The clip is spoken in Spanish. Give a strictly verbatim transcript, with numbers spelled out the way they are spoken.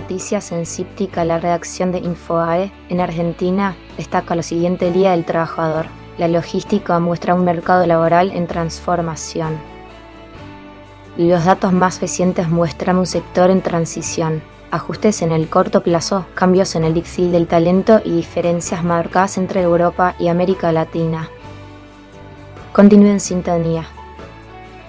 noticias en Cíptica, la redacción de Infoae, en Argentina, destaca lo siguiente el Día del Trabajador. La logística muestra un mercado laboral en transformación. Los datos más recientes muestran un sector en transición. Ajustes en el corto plazo, cambios en el I C S I del talento y diferencias marcadas entre Europa y América Latina. Continúe en sintonía.